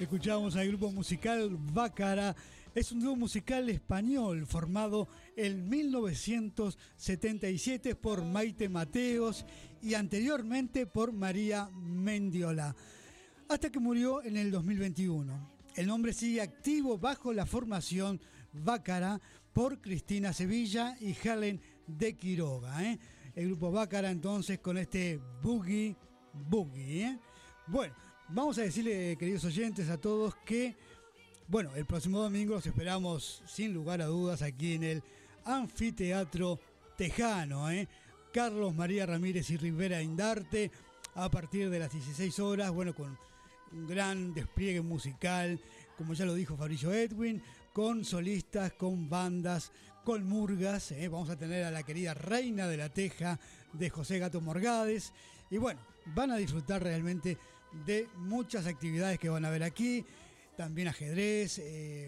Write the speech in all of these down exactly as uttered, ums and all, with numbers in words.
Escuchamos al grupo musical Bácara. Es un dúo musical español formado en mil novecientos setenta y siete por Maite Mateos y anteriormente por María Mendiola, hasta que murió en el dos mil veintiuno. El nombre sigue activo bajo la formación Bácara por Cristina Sevilla y Helen de Quiroga. ¿eh? El grupo Bácara entonces con este Boogie Boogie. ¿eh? Bueno, vamos a decirle, queridos oyentes, a todos que, bueno, el próximo domingo los esperamos sin lugar a dudas aquí en el Anfiteatro Tejano. ¿eh? Carlos María Ramírez y Rivera Indarte a partir de las dieciséis horas, bueno, con un gran despliegue musical, como ya lo dijo Fabricio Edwin, con solistas, con bandas, con murgas. ¿eh? Vamos a tener a la querida Reina de la Teja de José Gato Morgades. Y bueno, van a disfrutar realmente de muchas actividades que van a ver aquí. También ajedrez, eh,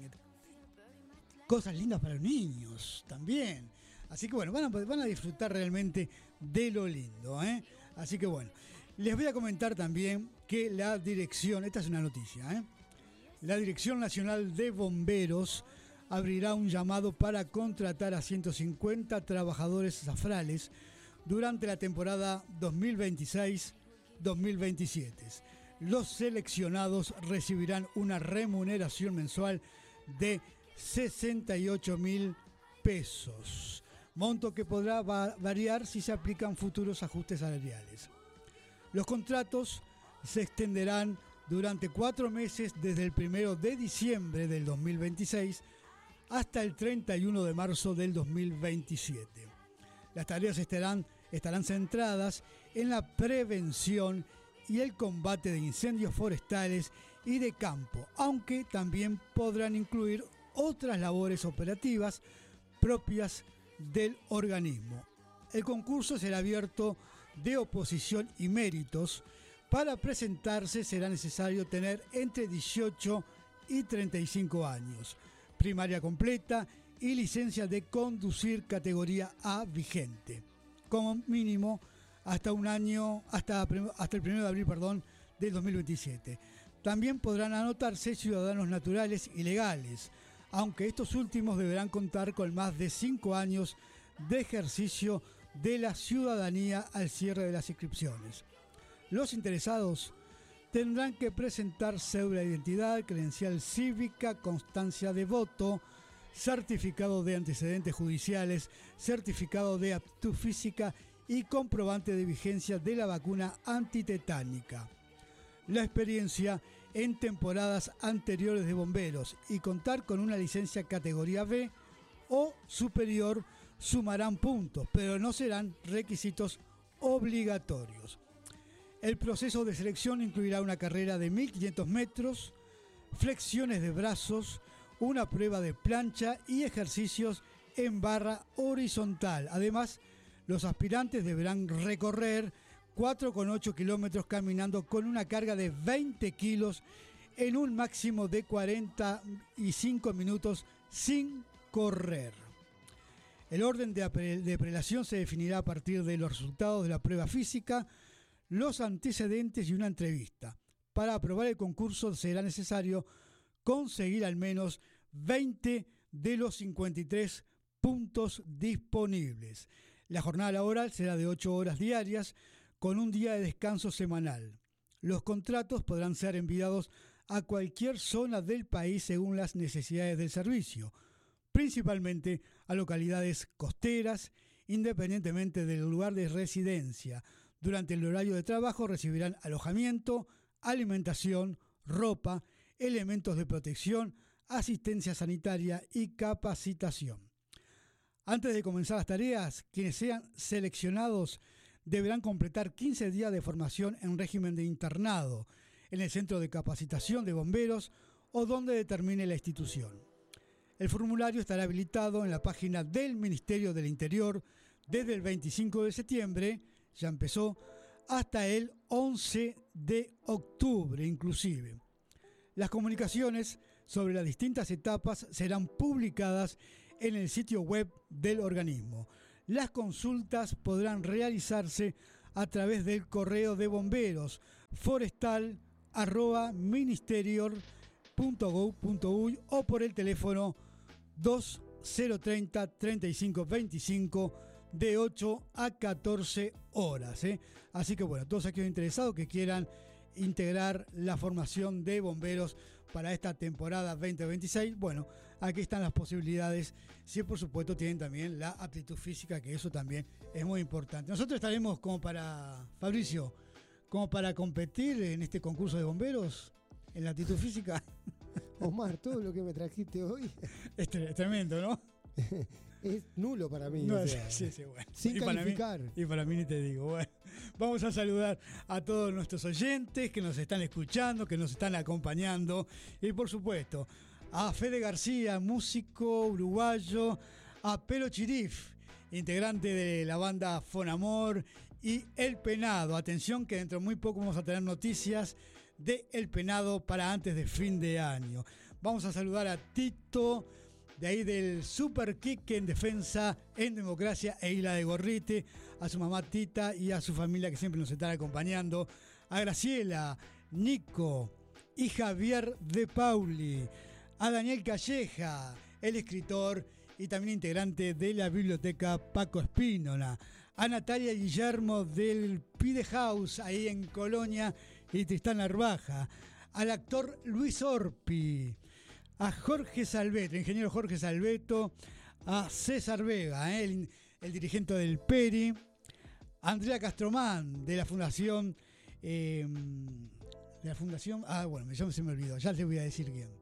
cosas lindas para los niños también. Así que bueno, van a, van a disfrutar realmente de lo lindo. ¿eh? Así que bueno, les voy a comentar también que la dirección, esta es una noticia, ¿eh? la Dirección Nacional de Bomberos abrirá un llamado para contratar a ciento cincuenta trabajadores zafrales durante la temporada dos mil veintiséis dos mil veintisiete. Los seleccionados recibirán una remuneración mensual de sesenta y ocho mil pesos, monto que podrá va- variar si se aplican futuros ajustes salariales. Los contratos se extenderán durante cuatro meses desde el primero de diciembre del dos mil veintiséis hasta el treinta y uno de marzo del dos mil veintisiete. Las tareas estarán, estarán centradas en la prevención y el combate de incendios forestales y de campo, aunque también podrán incluir otras labores operativas propias del organismo. El concurso será abierto de oposición y méritos. Para presentarse será necesario tener entre dieciocho y treinta y cinco años, primaria completa y licencia de conducir categoría A vigente, como mínimo hasta un año, hasta, hasta el primero de abril perdón, del dos mil veintisiete. También podrán anotarse ciudadanos naturales y legales, aunque estos últimos deberán contar con más de cinco años de ejercicio de la ciudadanía al cierre de las inscripciones. Los interesados tendrán que presentar cédula de identidad, credencial cívica, constancia de voto, certificado de antecedentes judiciales, certificado de aptitud física y comprobante de vigencia de la vacuna antitetánica. La experiencia en temporadas anteriores de bomberos y contar con una licencia categoría B o superior sumarán puntos, pero no serán requisitos obligatorios. El proceso de selección incluirá una carrera de mil quinientos metros, flexiones de brazos, una prueba de plancha y ejercicios en barra horizontal. Además, los aspirantes deberán recorrer cuatro coma ocho kilómetros caminando con una carga de veinte kilos en un máximo de cuarenta y cinco minutos sin correr. El orden de, apre- de prelación se definirá a partir de los resultados de la prueba física, los antecedentes y una entrevista. Para aprobar el concurso será necesario conseguir al menos veinte de los cincuenta y tres puntos disponibles. La jornada laboral será de ocho horas diarias con un día de descanso semanal. Los contratos podrán ser enviados a cualquier zona del país según las necesidades del servicio, principalmente a localidades costeras, independientemente del lugar de residencia. Durante el horario de trabajo recibirán alojamiento, alimentación, ropa, elementos de protección, asistencia sanitaria y capacitación. Antes de comenzar las tareas, quienes sean seleccionados deberán completar quince días de formación en régimen de internado en el Centro de Capacitación de Bomberos o donde determine la institución. El formulario estará habilitado en la página del Ministerio del Interior desde el veinticinco de septiembre, ya empezó, hasta el once de octubre inclusive. Las comunicaciones sobre las distintas etapas serán publicadas en el sitio web del organismo. Las consultas podrán realizarse a través del correo de bomberos forestal arroba ministerior punto gov punto uy o por el teléfono dos cero treinta treinta y cinco veinticinco de ocho a catorce horas. ¿eh? Así que bueno, todos aquellos interesados que quieran integrar la formación de bomberos para esta temporada veinte veintiséis, bueno, aquí están las posibilidades, si por supuesto tienen también la aptitud física, que eso también es muy importante. Nosotros estaremos como para, Fabricio, como para competir en este concurso de bomberos, en la aptitud física. Omar, todo lo que me trajiste hoy es tremendo, ¿no? es nulo para mí. No, o sea, sí, sí, bueno. Sin y calificar. Para mí, y para mí ni te digo. Bueno, vamos a saludar a todos nuestros oyentes que nos están escuchando, que nos están acompañando. Y por supuesto, a Fede García, músico uruguayo, a Pelo Chirif, integrante de la banda Fonamor, y El Penado. Atención que dentro de muy poco vamos a tener noticias de El Penado para antes de fin de año. Vamos a saludar a Tito, de ahí del Super Kick en Defensa en Democracia e Isla de Gorrite, a su mamá Tita y a su familia que siempre nos están acompañando, a Graciela, Nico y Javier de Pauli, a Daniel Calleja, el escritor y también integrante de la biblioteca Paco Espínola, a Natalia Guillermo del Pide House ahí en Colonia y Tristán Narvaja, al actor Luis Orpi, a Jorge Salveto, el ingeniero Jorge Salveto, a César Vega, ¿eh? el, el dirigente del Peri, a Andrea Castromán de la Fundación, eh, de la Fundación, ah bueno, ya se me olvidó, ya te voy a decir quién.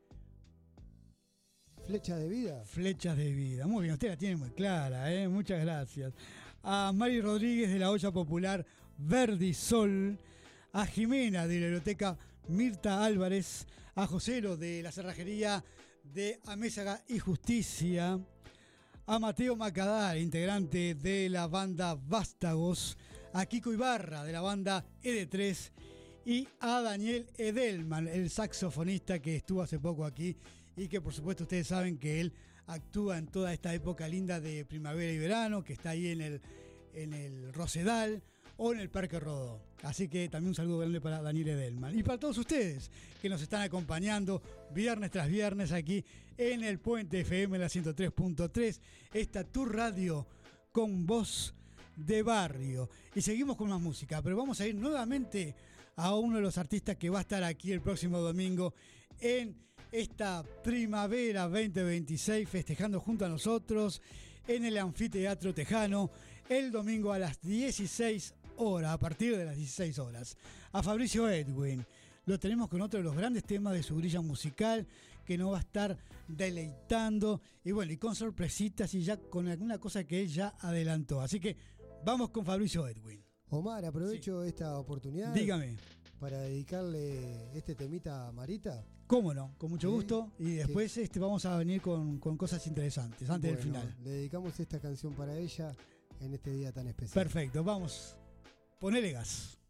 Flecha de Vida. Flechas de Vida. Muy bien, usted la tiene muy clara, ¿eh? Muchas gracias. A Mari Rodríguez de la Olla Popular Verdi Sol, a Jimena de la Biblioteca Mirta Álvarez, a Joselo de la Cerrajería de Amézaga y Justicia, a Mateo Macadar, integrante de la banda Vástagos, a Kiko Ibarra de la banda E D tres y a Daniel Edelman, el saxofonista que estuvo hace poco aquí y que por supuesto ustedes saben que él actúa en toda esta época linda de primavera y verano, que está ahí en el, en el Rosedal o en el Parque Rodó. Así que también un saludo grande para Daniel Edelman. Y para todos ustedes que nos están acompañando viernes tras viernes aquí en el Puente F M, la ciento tres punto tres, esta tu radio con voz de barrio. Y seguimos con más música, pero vamos a ir nuevamente a uno de los artistas que va a estar aquí el próximo domingo en esta primavera veinte veintiséis, festejando junto a nosotros en el Anfiteatro Tejano el domingo a las dieciséis horas, a partir de las dieciséis horas. A Fabricio Edwin lo tenemos con otro de los grandes temas de su grilla musical que nos va a estar deleitando y bueno, y con sorpresitas y ya con alguna cosa que él ya adelantó. Así que vamos con Fabricio Edwin. Omar, aprovecho sí. esta oportunidad. Dígame. Para dedicarle este temita a Marita. Cómo no, con mucho gusto. Y después este, vamos a venir con, con cosas interesantes antes bueno, del final. Le dedicamos esta canción para ella en este día tan especial. Perfecto, vamos. Ponele gas.